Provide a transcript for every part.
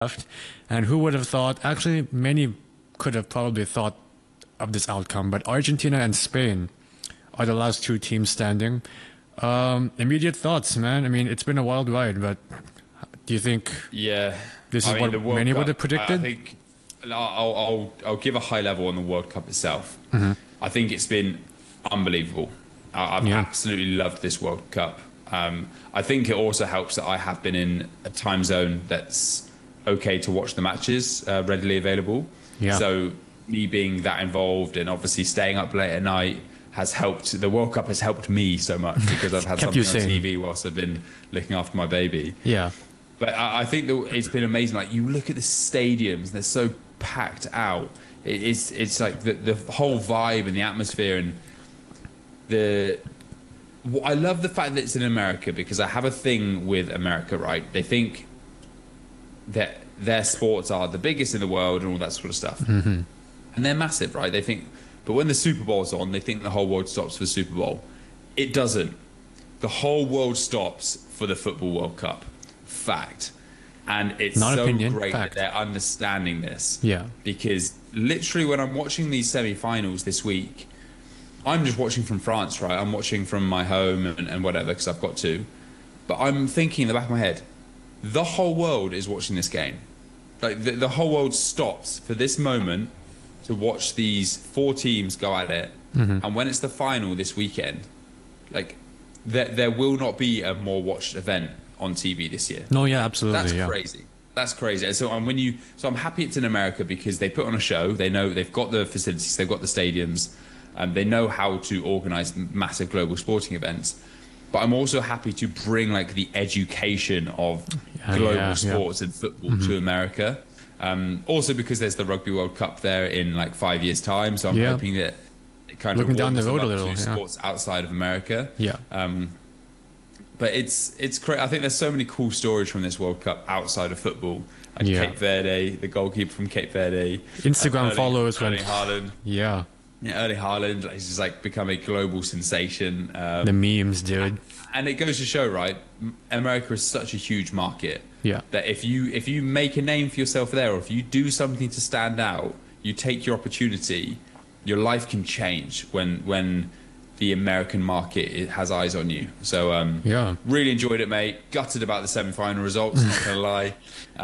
left. And who would have thought, actually, many could have probably thought of this outcome, but Argentina and Spain are the last two teams standing. Immediate thoughts, man. I mean, it's been a wild ride, but do you think Yeah, this I is mean what the World many would Cup. have I predicted? think I'll give a high level on the World Cup itself. I think it's been unbelievable. I've Yeah. absolutely loved this World Cup. I think it also helps that I have been in a time zone that's okay to watch the matches readily available. Yeah. So me being that involved and obviously staying up late at night has helped. The World Cup has helped me so much because I've had Kept something you on sane. TV whilst I've been looking after my baby. Yeah. But I think that it's been amazing. Like you look at the stadiums, they're so packed out. It's like the whole vibe and the atmosphere and the. I love the fact that it's in America because I have a thing with America. Right? They think that their sports are the biggest in the world and all that sort of stuff, and they're massive, right? They think, but when the Super Bowl's on, they think the whole world stops for the Super Bowl. It doesn't. The whole world stops for the Football World Cup. Fact. And it's Not so opinion, great fact. that they're understanding this. Yeah. Because literally when I'm watching these semi-finals this week, I'm just watching from France, right? I'm watching from my home and whatever, because I've got to. But I'm thinking in the back of my head, the whole world is watching this game. Like the whole world stops for this moment to watch these four teams go at it. And when it's the final this weekend, like there will not be a more watched event on TV this year. No, yeah, absolutely. That's yeah. crazy. That's crazy. And so I'm happy it's in America because they put on a show. They know they've got the facilities, they've got the stadiums, they know how to organize massive global sporting events. But I'm also happy to bring like the education of global sports and football to America. Also because there's the Rugby World Cup there in like 5 years' time. So I'm hoping that it kind Looking of down the warms them road a up little, to yeah. sports outside of America. Yeah. But it's great. I think there's so many cool stories from this World Cup outside of football. Like Yeah. Cape Verde, the goalkeeper from Cape Verde. Instagram followers Erling went, Haaland. yeah. Yeah, Erling Haaland, like, he's just like become a global sensation. The memes, dude. And it goes to show, right? America is such a huge market. Yeah. That if you make a name for yourself there, or if you do something to stand out, you take your opportunity, your life can change when the American market has eyes on you. So Yeah. really enjoyed it, mate. Gutted about the semi-final results. Not gonna lie,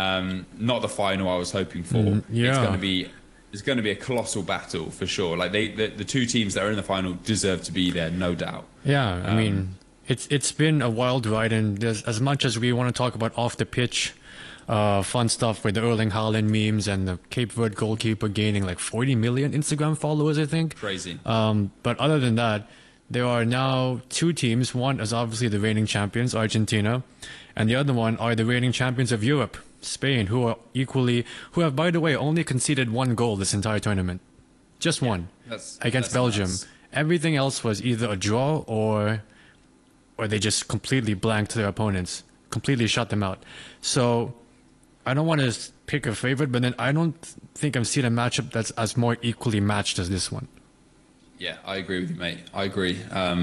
not the final I was hoping for. yeah. It's going to be a colossal battle for sure. Like the two teams that are in the final deserve to be there, no doubt. Yeah, I mean, it's been a wild ride, and there's, as much as we want to talk about off the pitch, fun stuff with the Erling Haaland memes and the Cape Verde goalkeeper gaining like 40 million Instagram followers, I think. Crazy. But other than that, there are now two teams. One is obviously the reigning champions, Argentina, and the other one are the reigning champions of Europe, Spain, who have, by the way, only conceded one goal this entire tournament. Just one. Against Belgium. Nuts. Everything else was either a draw or they just completely blanked their opponents, completely shut them out. So I don't want to pick a favorite, but then I don't think I've seen a matchup that's as more equally matched as this one. Yeah, I agree with you, mate. I agree.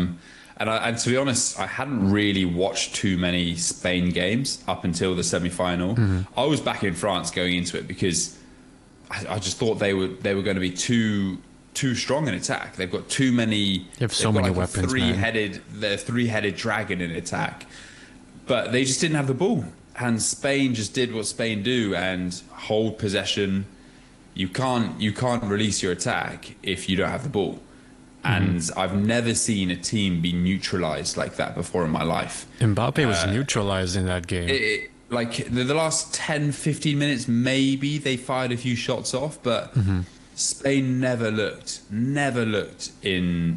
And to be honest, I hadn't really watched too many Spain games up until the semi-final. I was back in France going into it because I just thought they were going to be too strong in attack. They've got too many. They have so many weapons, man. They're three-headed dragon in attack, but they just didn't have the ball. And Spain just did what Spain do and hold possession. You can't release your attack if you don't have the ball. And I've never seen a team be neutralized like that before in my life. Mbappe was neutralized in that game. Like the last 10, 15 minutes, maybe they fired a few shots off, but Spain never looked in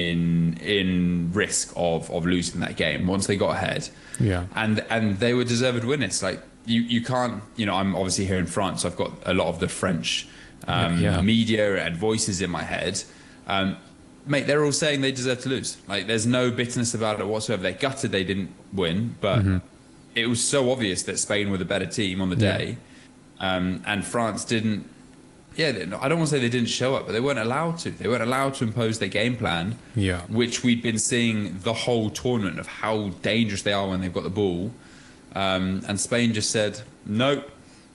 risk of losing that game once they got ahead. Yeah. And they were deserved winners. Like you can't, I'm obviously here in France, so I've got a lot of the French media and voices in my head. Mate, they're all saying they deserve to lose. Like, there's no bitterness about it whatsoever. They're gutted they didn't win, but it was so obvious that Spain were the better team on the day, and France didn't. Yeah, I don't want to say they didn't show up, but they weren't allowed to. They weren't allowed to impose their game plan, which we'd been seeing the whole tournament of how dangerous they are when they've got the ball. And Spain just said, nope,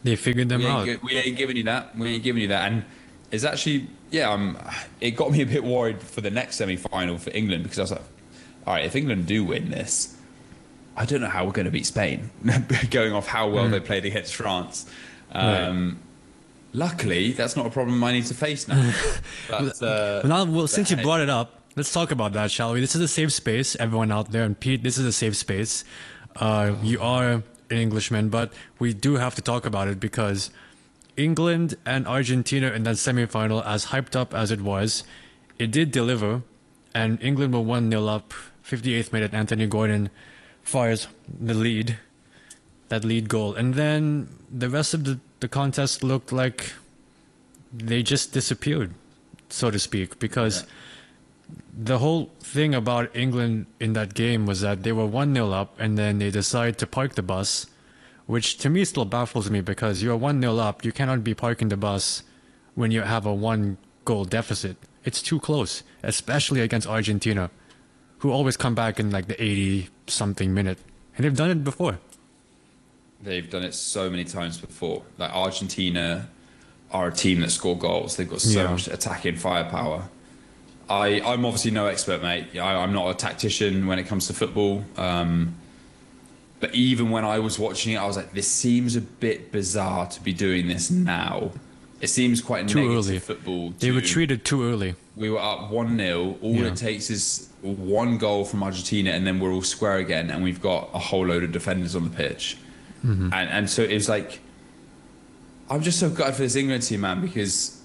They figured them out. We ain't giving you that. We ain't giving you that. And it's actually, yeah, it got me a bit worried for the next semi-final for England, because I was like, all right, if England do win this, I don't know how we're going to beat Spain, going off how well they played against France. Right. Luckily, that's not a problem I need to face now. But, Well, since you brought it up, let's talk about that, shall we? This is a safe space, everyone out there. And Pete, this is a safe space. You are an Englishman, but we do have to talk about it because England and Argentina in that semi-final, as hyped up as it was, it did deliver. And England were 1-0 up, 58th minute, Anthony Gordon fires the lead, that lead goal. And then the rest of the contest looked like they just disappeared, so to speak, because the whole thing about England in that game was that they were 1-0 up and then they decided to park the bus, which to me still baffles me because you're 1-0 up. You cannot be parking the bus when you have a 1-goal deficit. It's too close, especially against Argentina, who always come back in like the 80-something minute. And they've done it before. They've done it so many times before. Like, Argentina are a team that score goals. They've got so much attacking firepower. I'm obviously no expert, mate. I'm not a tactician when it comes to football. But even when I was watching it, I was like, this seems a bit bizarre to be doing this now. It seems quite too negative early. Football. They retreated too early. We were up 1-0. All it takes is one goal from Argentina, and then we're all square again, and we've got a whole load of defenders on the pitch. And so it was like, I'm just so gutted for this England team, man, because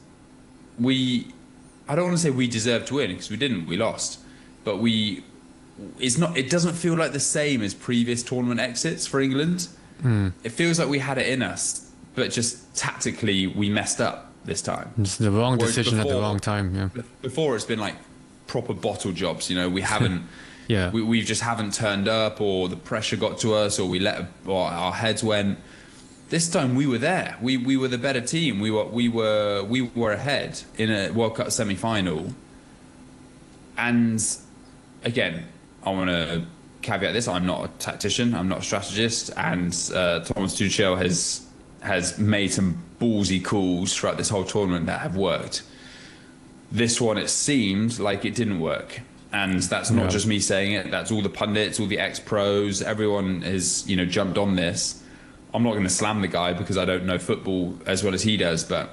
I don't want to say we deserved to win, because we didn't. We lost. But it doesn't feel like the same as previous tournament exits for England. It feels like we had it in us, but just tactically we messed up this time. It's the wrong decision at the wrong time. Yeah. Before, it's been like proper bottle jobs. You know, we haven't. Yeah. We just haven't turned up, or the pressure got to us, or or our heads went. This time we were there. We were the better team. We were ahead in a World Cup semi-final. And again, I want to caveat this: I'm not a tactician. I'm not a strategist. And Thomas Tuchel has made some ballsy calls throughout this whole tournament that have worked. This one, it seemed like it didn't work. And that's not just me saying it. That's all the pundits, all the ex-pros. Everyone has, jumped on this. I'm not going to slam the guy because I don't know football as well as he does. But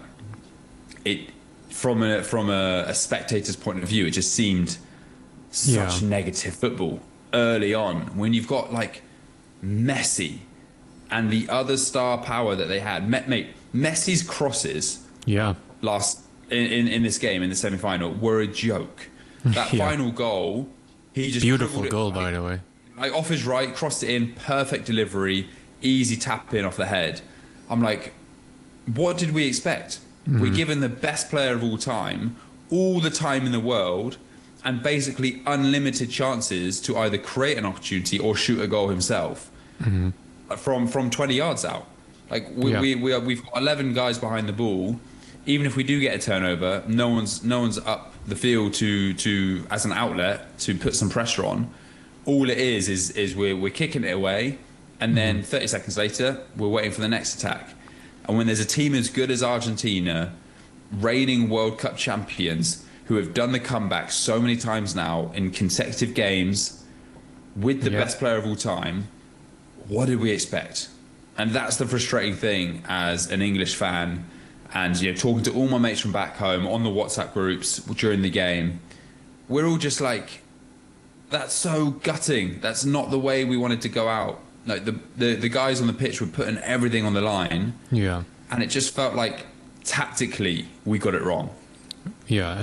from a spectator's point of view, it just seemed such negative football early on. When you've got like Messi and the other star power that they had, mate, Messi's crosses last in this game in the semi-final were a joke. That final goal, he just beautiful goal, by the way. Like off his right, crossed it in, perfect delivery, easy tap in off the head. I'm like, what did we expect? We're given the best player of all the time in the world, and basically unlimited chances to either create an opportunity or shoot a goal himself from 20 yards out. Like we've got 11 guys behind the ball. Even if we do get a turnover, no one's up the field to as an outlet to put some pressure on. All it is we're kicking it away, and then 30 seconds later we're waiting for the next attack. And when there's a team as good as Argentina, reigning World Cup champions, who have done the comeback so many times now in consecutive games with the best player of all time, what did we expect? And that's the frustrating thing as an English fan. And talking to all my mates from back home on the WhatsApp groups during the game, we're all just like, that's so gutting. That's not the way we wanted to go out. Like the guys on the pitch were putting everything on the line. Yeah. And it just felt like tactically we got it wrong. Yeah,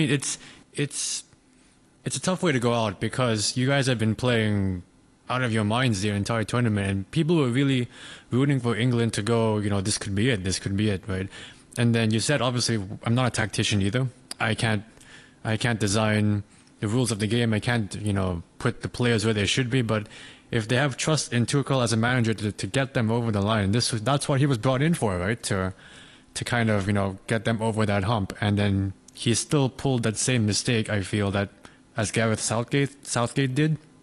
it's a tough way to go out because you guys have been playing out of your minds the entire tournament, and people were really rooting for England to go, this could be it, right? And then you said, obviously, I'm not a tactician either. I can't design the rules of the game. I can't, put the players where they should be. But if they have trust in Tuchel as a manager to get them over the line, that's what he was brought in for, right? To kind of, get them over that hump. And then he still pulled that same mistake, I feel, that as Gareth Southgate did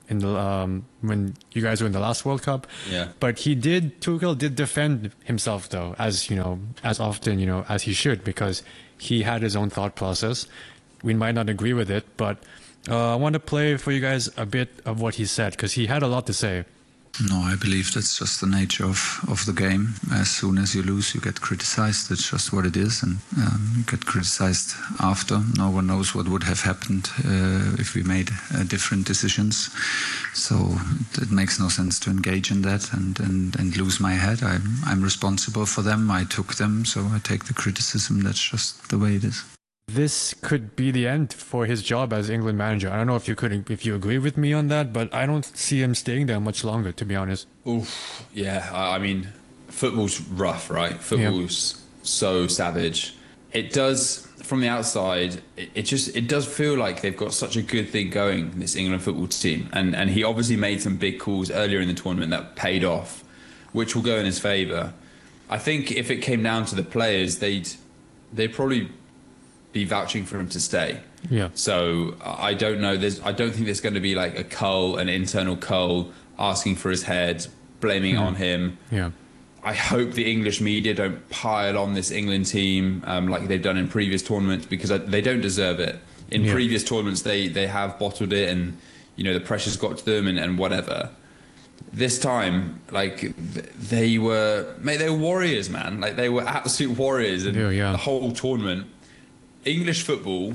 in the when you guys were in the last World Cup. Yeah. But Tuchel did defend himself though, as as often as he should, because he had his own thought process. We might not agree with it, but I want to play for you guys a bit of what he said, because he had a lot to say. No, I believe that's just the nature of the game. As soon as you lose, you get criticized. That's just what it is. And you get criticized after. No one knows what would have happened if we made different decisions. So it makes no sense to engage in that and lose my head. I'm responsible for them. I took them, so I take the criticism. That's just the way it is. This could be the end for his job as England manager. I don't know if you agree with me on that, but I don't see him staying there much longer, to be honest. Oof, yeah. I mean, football's rough, right? Football's so savage. It does, from the outside, it does feel like they've got such a good thing going, this England football team. And he obviously made some big calls earlier in the tournament that paid off, which will go in his favour. I think if it came down to the players, they'd probably be vouching for him to stay. Yeah. So I don't know. I don't think there's going to be like an internal cull asking for his head, blaming it on him. Yeah. I hope the English media don't pile on this England team like they've done in previous tournaments, because they don't deserve it. In previous tournaments, they have bottled it, and the pressure's got to them and whatever. This time, like they were warriors, man. Like they were absolute warriors, and the whole tournament. English football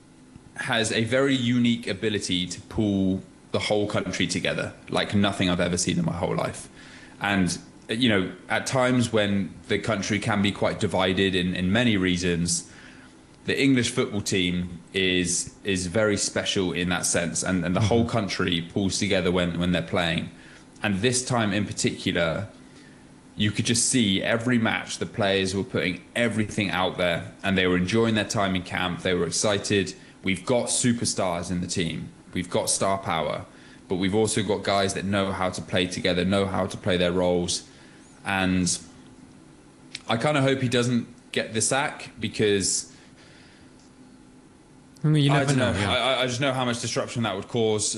has a very unique ability to pull the whole country together like nothing I've ever seen in my whole life. And, at times when the country can be quite divided in many reasons, the English football team is very special in that sense. And the whole country pulls together when they're playing. And this time in particular, you could just see every match the players were putting everything out there, and they were enjoying their time in camp. They were excited. We've got superstars in the team. We've got star power, but we've also got guys that know how to play together, know how to play their roles. And I kind of hope he doesn't get the sack, because you never know. I just know how much disruption that would cause.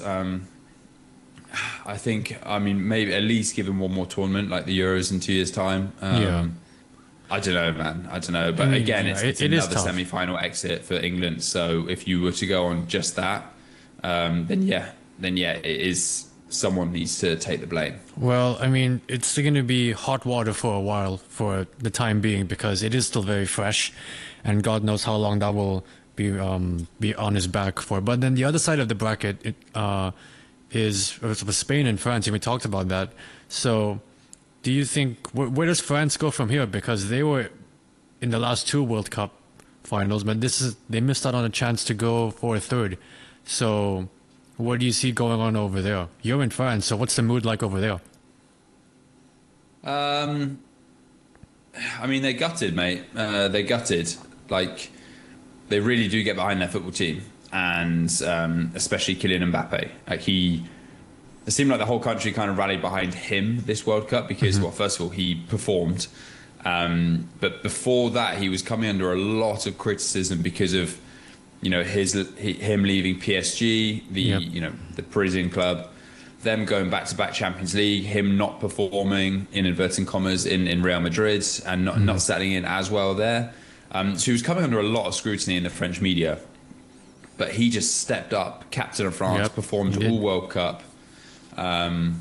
I think, maybe at least give him one more tournament, like the Euros in 2 years' time. I don't know, man. I don't know. But again, it's another semi-final exit for England. So if you were to go on just that, then it is, someone needs to take the blame. Well, I mean, it's going to be hot water for a while, for the time being, because it is still very fresh, and God knows how long that will be on his back for. But then the other side of the bracket, is Spain and France, and we talked about that. So do you think, where does France go from here? Because they were in the last two World Cup finals, but they missed out on a chance to go for a third. So what do you see going on over there? You're in France, so what's the mood like over there? They're gutted, mate. They're gutted. Like, they really do get behind their football team. And especially Kylian Mbappe. It seemed like the whole country kind of rallied behind him this World Cup because, well, first of all, he performed. But before that, he was coming under a lot of criticism because of, him leaving PSG, the Parisian club, them going back-to-back Champions League, him not performing, in inverting commas, in Real Madrid, and not settling in as well there. So he was coming under a lot of scrutiny in the French media. But he just stepped up, captain of France, performed all World Cup. And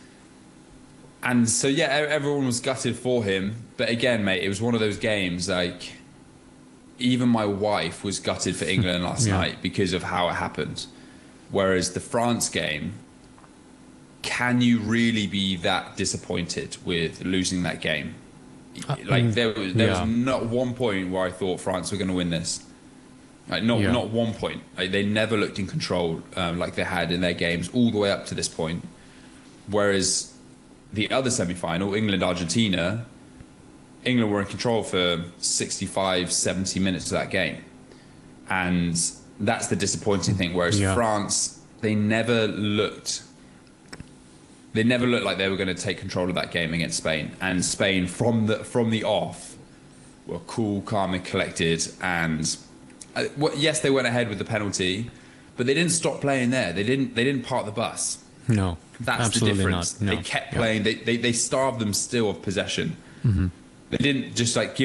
so, everyone was gutted for him. But again, mate, it was one of those games, like, even my wife was gutted for England last night because of how it happened. Whereas the France game, can you really be that disappointed with losing that game? There was not one point where I thought France were going to win this. Not one point. They never looked in control like they had in their games all the way up to this point. Whereas the other semi-final, England-Argentina, England were in control for 65, 70 minutes of that game. And that's the disappointing thing. Whereas France, they never looked like they were going to take control of that game against Spain. And Spain, from the off, were cool, calm, and collected. And yes, they went ahead with the penalty, but they didn't stop playing there. They didn't park the bus. No, That's absolutely the difference. not. No. They kept playing. They starved them still of possession. They didn't just like give